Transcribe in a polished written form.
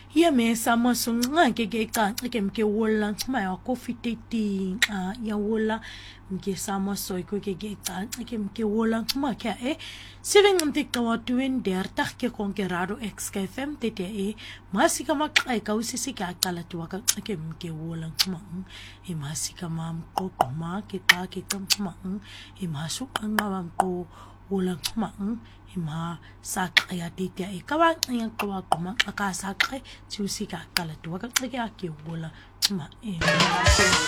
ya me sama sunga ke ka ke mke wola ma ya coffee teti ya wola mke sama soy ko ke ka ke mke wola ma ke siveng mtik ka watuen der tak ke konkerado XKFM tete masika makai ka usisi ka kala tu ka ke mke wola ma masika mam ko ma ke ta ke ma masuk ang mawang ko wola ma ima sakaya tete kawa yang kawa kuma aka sakay susika kala tu ka ke wola ma